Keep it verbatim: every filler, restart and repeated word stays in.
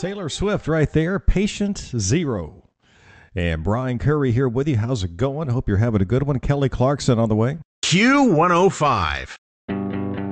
Taylor Swift right there, Patient Zero. And Brian Curry here with you. How's it going? Hope you're having a good one. Kelly Clarkson on the way. Q one oh five.